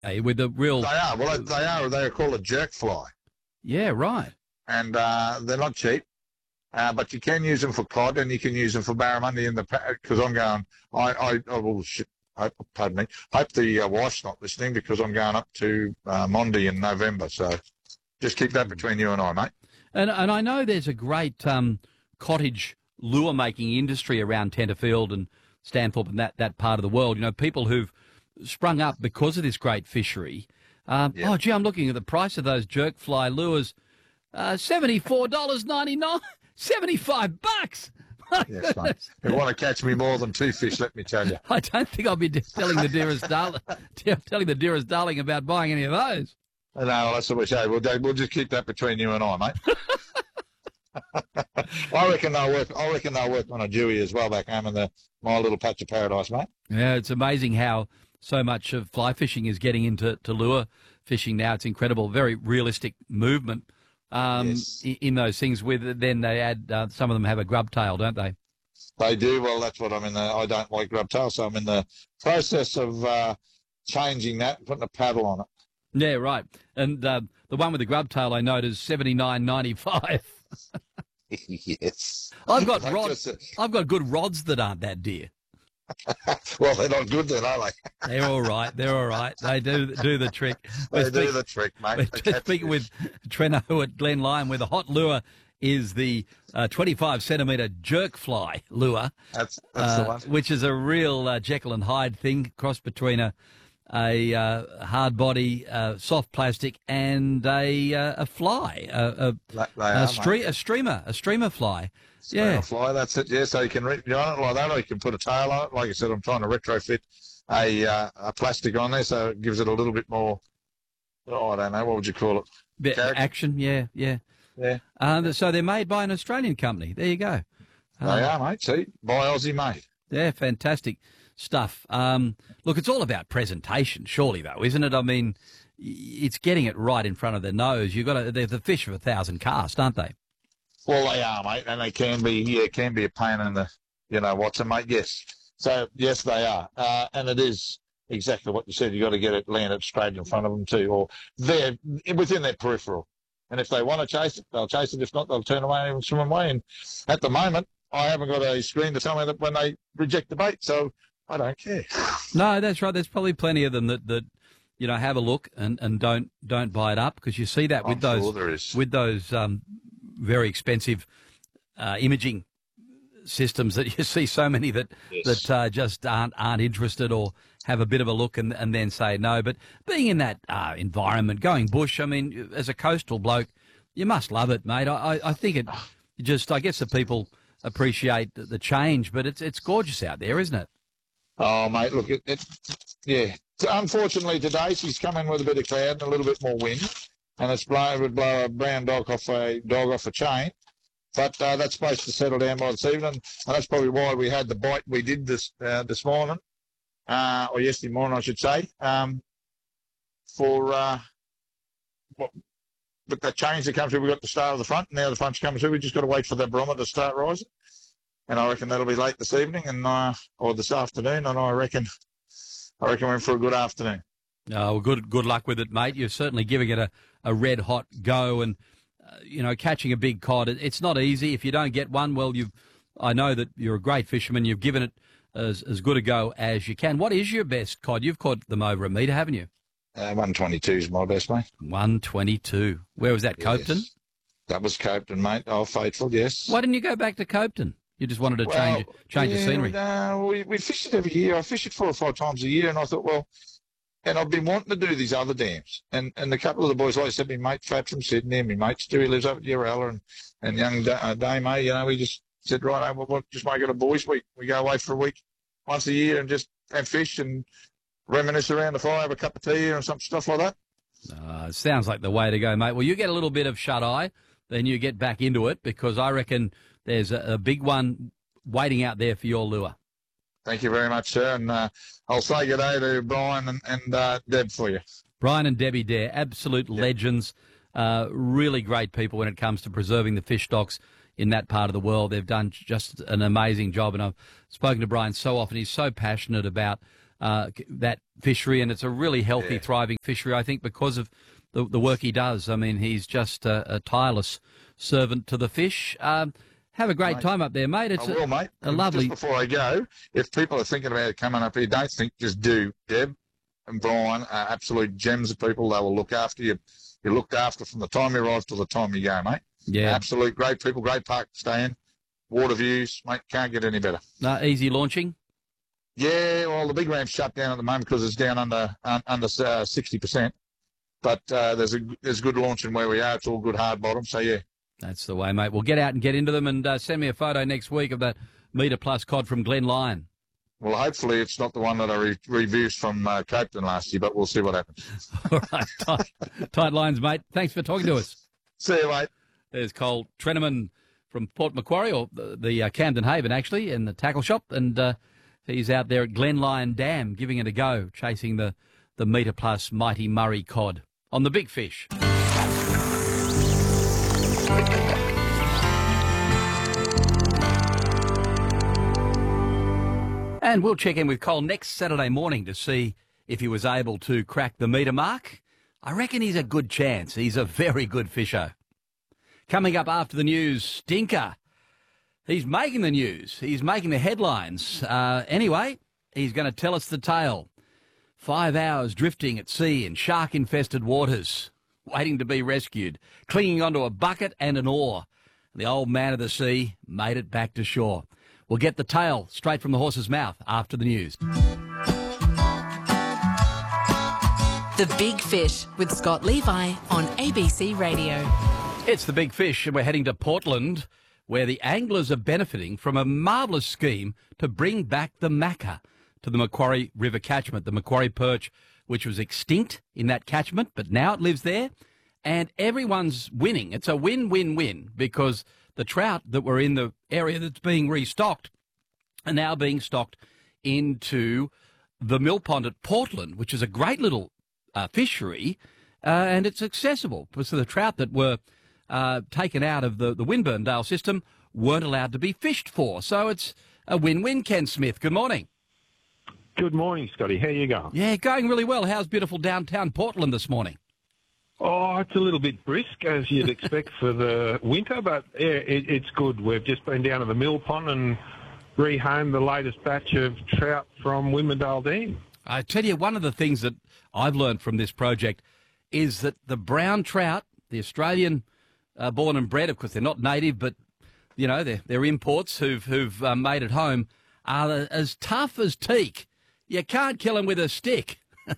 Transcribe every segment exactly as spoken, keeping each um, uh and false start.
eh, with the real. They are. Well, they they are. They are called a jerk fly, Yeah, right. and uh, they're not cheap. Uh, but you can use them for cod, and you can use them for barramundi in the because I'm going. I I, I will. Shit, hope, pardon me. Hope the uh, wife's not listening because I'm going up to uh, Mondi in November. So just keep that between you and I, mate. And and I know there's a great um, cottage lure making industry around Tenterfield and Stanthorpe and that, that part of the world. You know, people who've sprung up because of this great fishery. Um, Yeah. Oh, gee, I'm looking at the price of those jerk fly lures. Uh, seventy-four dollars ninety-nine, seventy-five bucks. My Yes, mate. goodness. If you want to catch me more than two fish, let me tell you. I don't think I'll be de- telling the dearest darling, telling the dearest darling about buying any of those. No, that's what we say. We'll, we'll just keep that between you and I, mate. I reckon they'll work. I reckon they'll work on a Dewey as well back home in the my little patch of paradise, mate. Yeah, it's amazing how so much of fly fishing is getting into to lure fishing now. It's incredible, very realistic movement um, Yes. in, in those things. With then they add uh, some of them have a grub tail, don't they? They do. Well, that's what I'm in the. I don't like grub tail, so I'm in the process of uh, changing that, putting a paddle on it. Yeah, right. And uh, the one with the grub tail, I note, is seventy nine ninety five. Yes. I've got Like rods. just I've got good rods that aren't that dear. a- well, they're not good then, are they? They're all right. They're all right. They do do the trick. They We're do speak- the trick, mate. we're They catch speaking fish. with Treno at Glen Lyon, where the hot lure is the uh, twenty-five centimetre jerk fly lure, That's that's uh, the one. which is a real uh, Jekyll and Hyde thing, cross between a a uh, hard body, uh, soft plastic, and a uh, a fly, a a, They, they a, are, stre- mate. a streamer, a streamer fly. Streamer Yeah, fly. That's it. Yeah, so you can re- you on it like that, or you can put a tail on it. Like I said, I'm trying to retrofit a uh, a plastic on there, so it gives it a little bit more. Oh, I don't know. What would you call it? bit Character. action. Yeah, yeah. Yeah, Um, so they're made by an Australian company. There you go. they Um, are, mate. See, by Aussie made. Yeah, fantastic stuff. Um, look, it's all about presentation, surely, though, isn't it? I mean, y- it's getting it right in front of their nose. You've got to, they're the fish of a thousand casts, aren't they? Well, they are, mate, and they can be. Yeah, can be a pain in the, you know, what's it, mate? Yes. So yes, they are, uh, and it is exactly what you said. You got to get it landed straight in front of them too, or they're within their peripheral. And if they want to chase it, they'll chase it. If not, they'll turn away and swim away. And at the moment, I haven't got a screen to tell me that when they reject the bait, so I don't care. No, that's right. There's probably plenty of them that, that you know, have a look and, and don't don't buy it up, because you see that with I'm those sure there is. with those um, very expensive uh, imaging systems that you see so many that Yes. that uh, just aren't aren't interested or have a bit of a look and and then say no. But being in that uh, environment, going bush, I mean, as a coastal bloke, you must love it, mate. I I, I think it just I guess the people appreciate the, the change, but it's it's gorgeous out there, isn't it? Oh, mate, look, it, it yeah. Unfortunately, today she's come in with a bit of cloud and a little bit more wind, and it's blow, it would blow a brown dog off a dog off a chain. But uh, that's supposed to settle down by this evening, and that's probably why we had the bite we did this uh, this morning, uh, or yesterday morning, I should say. Um, for uh, what, but that change that comes through, we got the start of the front, and now the front's coming through. We just got to wait for the barometer to start rising, and I reckon that'll be late this evening and uh, or this afternoon, and I reckon I reckon we're in for a good afternoon. Oh, well, good good luck with it, mate. You're certainly giving it a, a red hot go, and uh, you know, catching a big cod. It, it's not easy. If you don't get one, well, you've. I know that you're a great fisherman. You've given it as as good a go as you can. What is your best cod? You've caught them over a metre, haven't you? Uh, one twenty-two is my best, mate. One twenty-two. Where was that, Copton? Yes. That was Copton, mate. Oh, faithful, yes. Why didn't you go back to Copton? You just wanted to change Well, change yeah, the scenery. No, we, we fish it every year. I fish it four or five times a year, and I thought, well, and I've been wanting to do these other dams. And and a couple of the boys, like I said, my mate Fat from Sydney, my mate Stewie lives up at Urella, and, and young da- uh, Dame, eh, you know, we just said, right, well, we'll just make it a boys' week. We go away for a week once a year and just have fish and reminisce around the fire, have a cup of tea or some stuff like that. Uh, it sounds like the way to go, mate. Well, you get a little bit of shut-eye, then you get back into it, because I reckon there's a, a big one waiting out there for your lure. Thank you very much, sir. And uh, I'll say good day to Brian and, and uh, Deb for you. Brian and Debbie Dare, absolute legends, uh, really great people when it comes to preserving the fish stocks in that part of the world. They've done just an amazing job, and I've spoken to Brian so often. He's so passionate about uh, that fishery, and it's a really healthy, Yeah. thriving fishery, I think, because of the, the work he does. I mean, he's just a, a tireless servant to the fish. Um, have a great Mate, time up there, mate. It's I will, mate. a And lovely... Just before I go, if people are thinking about coming up here, don't think, just do. Deb and Brian are absolute gems of people. They will look after you. You're looked after from the time you arrive till the time you go, mate. Yeah. Absolute great people, great park to stay in. Water views, mate, can't get any better. Uh, easy launching? Yeah, well, the big ramp's shut down at the moment because it's down under un, under uh, sixty percent. But uh, there's a there's good launching where we are. It's all good hard bottom, so yeah. That's the way, mate. We'll get out and get into them, and uh, send me a photo next week of that metre plus cod from Glen Lyon. Well, hopefully it's not the one that I re- reviews from uh, Copeton last year, but we'll see what happens. All right, tight, tight lines, mate. Thanks for talking to us. See you, mate. There's Cole Treneman from Port Macquarie, or the, the uh, Camden Haven, actually, in the tackle shop, and uh, he's out there at Glen Lyon Dam giving it a go, chasing the, the metre plus mighty Murray cod on the big fish. And we'll check in with Cole next Saturday morning to see if he was able to crack the metre mark. I reckon he's a good chance. He's a very good fisher. Coming up after the news, Stinker. He's making the news. He's making the headlines. Uh, anyway, he's going to tell us the tale. Five hours drifting at sea in shark-infested waters, waiting to be rescued, clinging onto a bucket and an oar. The old man of the sea made it back to shore. We'll get the tale straight from the horse's mouth after the news. The Big Fish with Scott Levi on A B C Radio. It's The Big Fish, and we're heading to Portland, where the anglers are benefiting from a marvellous scheme to bring back the macca to the Macquarie River catchment, the Macquarie perch, which was extinct in that catchment, but now it lives there, and everyone's winning. It's a win-win-win because the trout that were in the area that's being restocked are now being stocked into the mill pond at Portland, which is a great little uh, fishery, uh, and it's accessible. So the trout that were uh, taken out of the, the Winburndale system weren't allowed to be fished for. So it's a win-win, Ken Smith. Good morning. Good morning, Scotty. How you going? Yeah, going really well. How's beautiful downtown Portland this morning? Oh, it's a little bit brisk, as you'd expect for the winter, but yeah, it, it's good. We've just been down to the mill pond and rehomed the latest batch of trout from Winburndale Dam. I tell you, one of the things that I've learned from this project is that the brown trout, the Australian uh, born and bred, of course they're not native, but you know they're, they're imports who've who've uh, made it home, are as tough as teak. You can't kill them with a stick.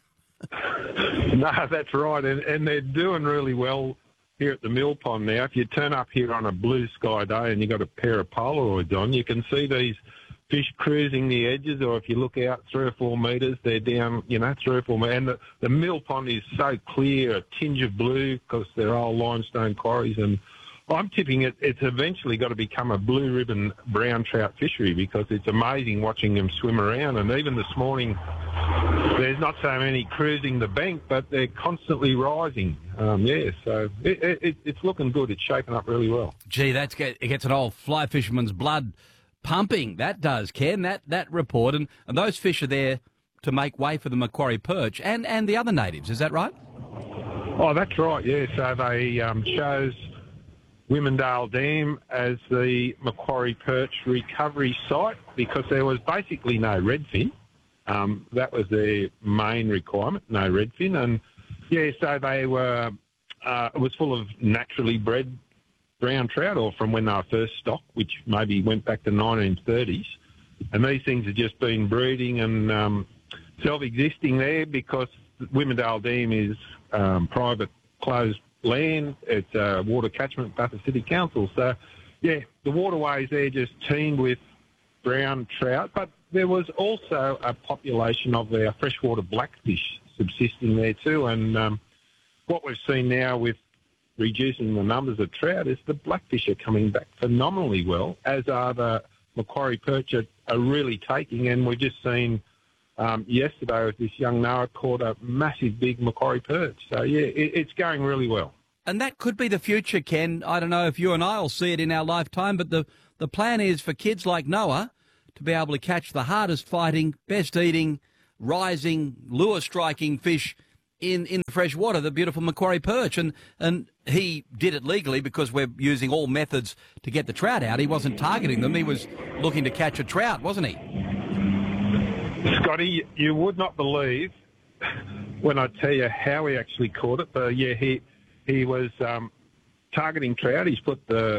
No, that's right, and, and they're doing really well here at the mill pond now. If you turn up here on a blue sky day and you've got a pair of Polaroids on, you can see these fish cruising the edges, or if you look out three or four metres, they're down, you know, three or four metres. And the, the mill pond is so clear, a tinge of blue, because they're old limestone quarries, and I'm tipping it, it's eventually got to become a blue ribbon brown trout fishery because it's amazing watching them swim around. And even this morning, there's not so many cruising the bank, but they're constantly rising. Um, yeah, so it, it, it's looking good. It's shaping up really well. Gee, that's get, it gets an old fly fisherman's blood pumping. That does, Ken, that, that report. And, and those fish are there to make way for the Macquarie perch and, and the other natives. Is that right? Oh, that's right, yeah. So they um, chose Winburndale Dam as the Macquarie perch recovery site because there was basically no redfin. Um, that was their main requirement, no redfin. And, yeah, so they were, uh, it was full of naturally bred brown trout, or from when they were first stocked, which maybe went back to nineteen thirties. And these things have just been breeding and um, self-existing there because Winburndale Dam is um, private, closed land. It's a water catchment, Bathurst City Council. So, yeah, the waterways there just teemed with brown trout, but there was also a population of our freshwater blackfish subsisting there too. And um, what we've seen now with reducing the numbers of trout is the blackfish are coming back phenomenally well, as are the Macquarie perch are, are really taking. And we've just seen um, yesterday with this young Noah caught a massive big Macquarie perch. So, yeah, it, it's going really well. And that could be the future, Ken. I don't know if you and I will see it in our lifetime, but the, the plan is for kids like Noah to be able to catch the hardest fighting, best eating, rising, lure-striking fish in, in the fresh water, the beautiful Macquarie perch. And, and he did it legally because we're using all methods to get the trout out. He wasn't targeting them. He was looking to catch a trout, wasn't he? Scotty, you would not believe when I tell you how he actually caught it. But, yeah, he, he was um, targeting trout. He's put the